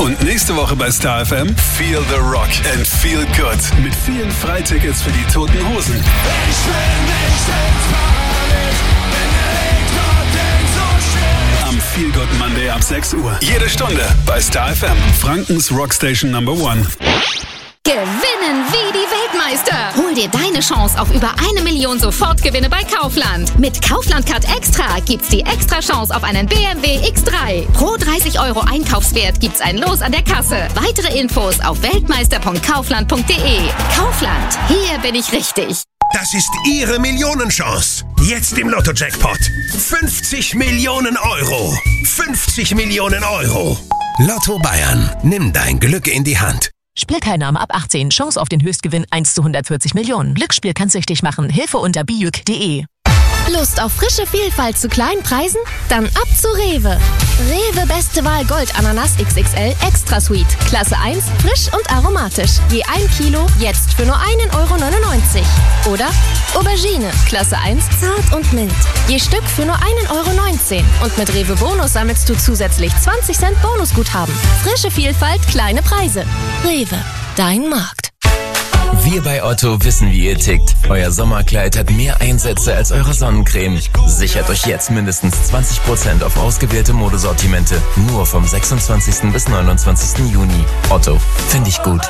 Und nächste Woche bei Star FM Feel the Rock and Feel Good. Mit vielen Freitickets für die Toten Hosen. Ich will nicht ins Paradies, bin ich dort so schön. Am Feel Good Monday ab 6 Uhr. Jede Stunde bei Star FM. Frankens Rockstation Number 1. Gewinnen wie die Weltmeister. Hol dir deine Chance auf über 1 Million Sofortgewinne bei Kaufland. Mit Kaufland Card Extra gibt's die extra Chance auf einen BMW X3. Pro 30 € Einkaufswert gibt's ein Los an der Kasse. Weitere Infos auf weltmeister.kaufland.de. Kaufland, hier bin ich richtig. Das ist Ihre Millionenchance. Jetzt im Lotto-Jackpot. 50 Millionen Euro. 50 Millionen Euro. Lotto Bayern. Nimm dein Glück in die Hand. Spielteilnahme ab 18. Chance auf den Höchstgewinn 1 zu 140 Millionen. Glücksspiel kann süchtig machen. Hilfe unter bijuk.de. Lust auf frische Vielfalt zu kleinen Preisen? Dann ab zu Rewe. Rewe Beste Wahl Gold Ananas XXL Extra Sweet. Klasse 1, frisch und aromatisch. Je 1 Kilo, jetzt für nur 1,99 €. Oder Aubergine, Klasse 1, zart und mild. Je Stück für nur 1,19 €. Und mit Rewe Bonus sammelst du zusätzlich 20 Cent Bonusguthaben. Frische Vielfalt, kleine Preise. Rewe, dein Markt. Wir bei Otto wissen, wie ihr tickt. Euer Sommerkleid hat mehr Einsätze als eure Sonnencreme. Sichert euch jetzt mindestens 20% auf ausgewählte Modesortimente. Nur vom 26. bis 29. Juni. Otto, finde ich gut.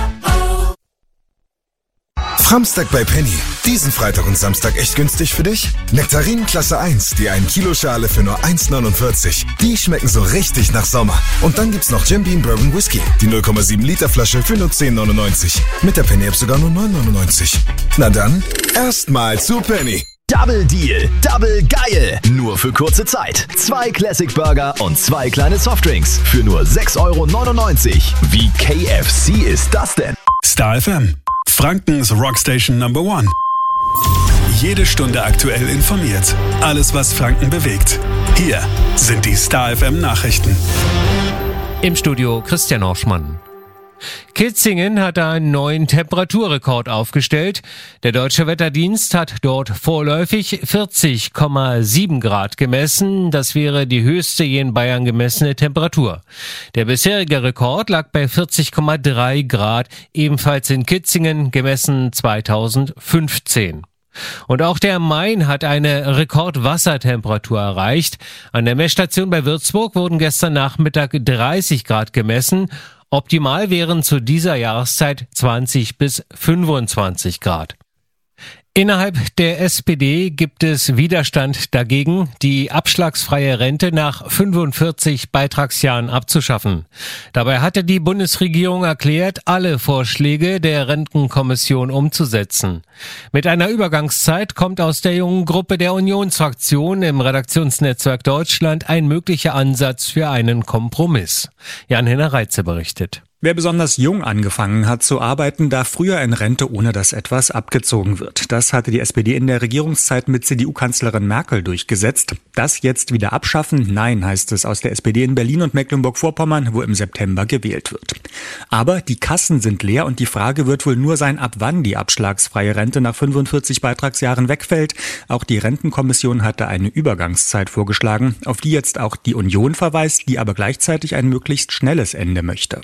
Framstag bei Penny. Diesen Freitag und Samstag echt günstig für dich? Nektarinen Klasse 1, die 1 Kilo Schale für nur 1,49 €. Die schmecken so richtig nach Sommer. Und dann gibt's noch Jim Beam Bourbon Whisky, die 0,7 Liter Flasche für nur 10,99 €. Mit der Penny App sogar nur 9,99 €. Na dann, erstmal zu Penny. Double Deal, Double geil. Nur für kurze Zeit. 2 Classic Burger und 2 kleine Softdrinks für nur 6,99 €. Wie KFC ist das denn? Star FM. Frankens Rockstation Number 1. Jede Stunde aktuell informiert. Alles, was Franken bewegt. Hier sind die Star FM Nachrichten. Im Studio Christian Orschmann. Kitzingen hat einen neuen Temperaturrekord aufgestellt. Der Deutsche Wetterdienst hat dort vorläufig 40,7 Grad gemessen. Das wäre die höchste je in Bayern gemessene Temperatur. Der bisherige Rekord lag bei 40,3 Grad, ebenfalls in Kitzingen, gemessen 2015. Und auch der Main hat eine Rekordwassertemperatur erreicht. An der Messstation bei Würzburg wurden gestern Nachmittag 30 Grad gemessen. Optimal wären zu dieser Jahreszeit 20 bis 25 Grad. Innerhalb der SPD gibt es Widerstand dagegen, die abschlagsfreie Rente nach 45 Beitragsjahren abzuschaffen. Dabei hatte die Bundesregierung erklärt, alle Vorschläge der Rentenkommission umzusetzen. Mit einer Übergangszeit kommt aus der jungen Gruppe der Unionsfraktion im Redaktionsnetzwerk Deutschland ein möglicher Ansatz für einen Kompromiss. Jan-Henner Reitze berichtet. Wer besonders jung angefangen hat zu arbeiten, darf früher in Rente, ohne dass etwas abgezogen wird. Das hatte die SPD in der Regierungszeit mit CDU-Kanzlerin Merkel durchgesetzt. Das jetzt wieder abschaffen? Nein, heißt es aus der SPD in Berlin und Mecklenburg-Vorpommern, wo im September gewählt wird. Aber die Kassen sind leer und die Frage wird wohl nur sein, ab wann die abschlagsfreie Rente nach 45 Beitragsjahren wegfällt. Auch die Rentenkommission hatte eine Übergangszeit vorgeschlagen, auf die jetzt auch die Union verweist, die aber gleichzeitig ein möglichst schnelles Ende möchte.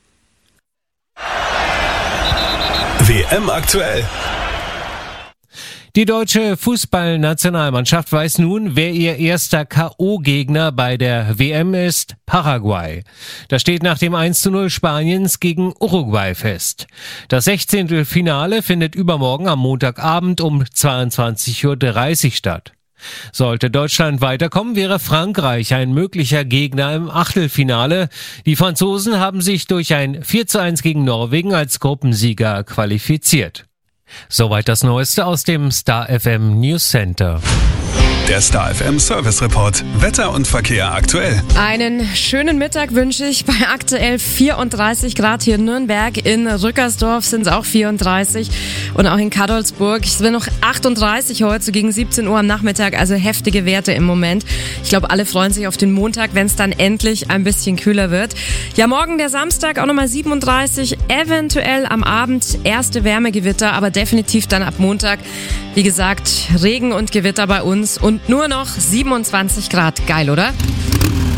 WM aktuell. Die deutsche Fußballnationalmannschaft weiß nun, wer ihr erster K.O.-Gegner bei der WM ist: Paraguay. Das steht nach dem 1:0 Spaniens gegen Uruguay fest. Das 16. Finale findet übermorgen am Montagabend um 22:30 Uhr statt. Sollte Deutschland weiterkommen, wäre Frankreich ein möglicher Gegner im Achtelfinale. Die Franzosen haben sich durch ein 4:1 gegen Norwegen als Gruppensieger qualifiziert. Soweit das Neueste aus dem Star FM News Center. Der Star FM Service Report. Wetter und Verkehr aktuell. Einen schönen Mittag wünsche ich bei aktuell 34 Grad hier in Nürnberg. In Rückersdorf sind es auch 34 und auch in Kadolsburg. Es sind noch 38 heute, so gegen 17 Uhr am Nachmittag, also heftige Werte im Moment. Ich glaube, alle freuen sich auf den Montag, wenn es dann endlich ein bisschen kühler wird. Ja, morgen der Samstag auch nochmal 37, eventuell am Abend erste Wärmegewitter, aber definitiv dann ab Montag, wie gesagt, Regen und Gewitter bei uns und nur noch 27 Grad. Geil, oder?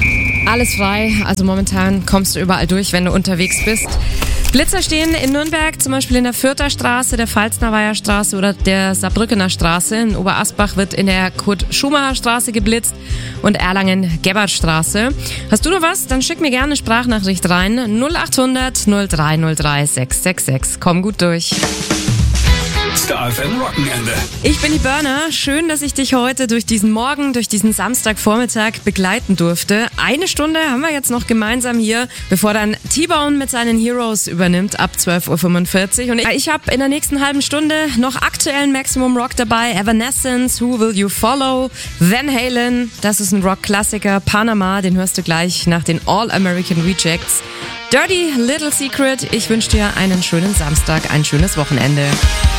alles frei. Also momentan kommst du überall durch, wenn du unterwegs bist. Blitzer stehen in Nürnberg, zum Beispiel in der Fürther Straße, der Pfalznaweier Straße oder der Saarbrückener Straße. In Oberasbach wird in der Kurt-Schumacher Straße geblitzt und Erlangen-Gebhardt-Straße. Hast du noch was? Dann schick mir gerne eine Sprachnachricht rein. 0800 0303 666. Komm gut durch. Star FM Wochenende. Ich bin die Burner. Schön, dass ich dich heute durch diesen Morgen, durch diesen Samstagvormittag begleiten durfte. Eine Stunde haben wir jetzt noch gemeinsam hier, bevor dann T-Bone mit seinen Heroes übernimmt ab 12.45 Uhr. Und ich habe in der nächsten halben Stunde noch aktuellen Maximum Rock dabei. Evanescence, Who Will You Follow? Van Halen, das ist ein Rock-Klassiker. Panama, den hörst du gleich nach den All-American Rejects. Dirty Little Secret, ich wünsche dir einen schönen Samstag, ein schönes Wochenende.